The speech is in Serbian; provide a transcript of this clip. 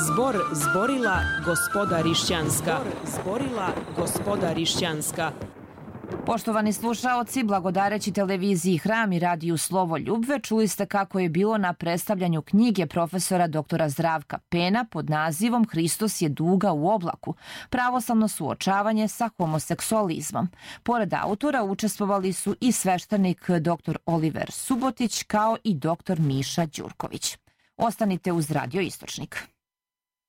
Zbor zborila gospoda Rišćanska. Zborila gospoda Rišćanska. Poštovani slušaoci, blagodareći televiziji Hram i radiju Slovoljubve, čuli ste kako je bilo na predstavljanju knjige profesora dr. Zdravka Pena pod nazivom Hristos je duga u oblaku, pravoslavno suočavanje sa homoseksualizmom. Pored autora učestvovali su i sveštenik dr. Oliver Subotić kao i dr. Miša Đurković. Ostanite uz Radio Istočnik.